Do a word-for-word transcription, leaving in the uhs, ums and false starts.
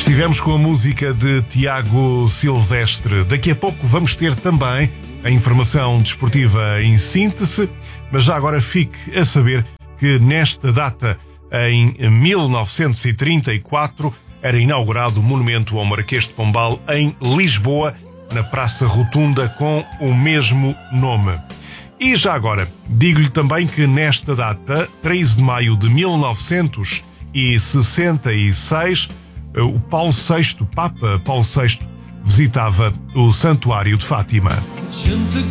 Estivemos com a música de Tiago Silvestre. Daqui a pouco vamos ter também a informação desportiva em síntese, mas já agora fique a saber que nesta data, em mil novecentos e trinta e quatro, era inaugurado o monumento ao Marquês de Pombal em Lisboa, na Praça Rotunda com o mesmo nome. E já agora, digo-lhe também que nesta data, treze de maio de mil novecentos e sessenta e seis, o Paulo sexto, Papa Paulo sexto, visitava o Santuário de Fátima. Gente